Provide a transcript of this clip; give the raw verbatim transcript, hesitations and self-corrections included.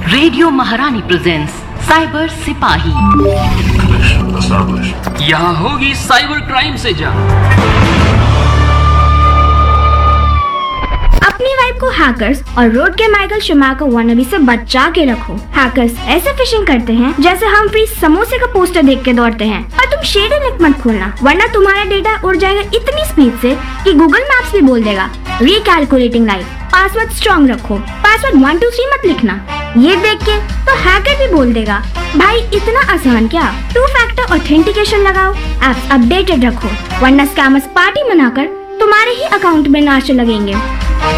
Radio महारानी presents cyber सिपाही। यहाँ होगी साइबर क्राइम से जंग। अपनी वाइफ को हैकर्स और रोड के माइकल शूमाकर वानाबी से बचा के रखो। हैकर्स ऐसे फिशिंग करते हैं जैसे हम फ्री समोसे का पोस्टर देख के दौड़ते हैं। और तुम शेडी लिंक मत खोलना, वरना तुम्हारा डेटा उड़ जाएगा इतनी स्पीड से कि गूगल मैप्स भी बोल देगा रिकैलकुलेटिंग लाइफ। पासवर्ड स्ट्रॉन्ग रखो, पासवर्ड वन टू थ्री मत लिखना। ये देख के तो हैकर भी बोल देगा भाई इतना आसान क्या। टू फैक्टर ऑथेंटिकेशन लगाओ, एप्स अपडेटेड रखो, वरना स्कैमर्स पार्टी मनाकर तुम्हारे ही अकाउंट में नाचने लगेंगे।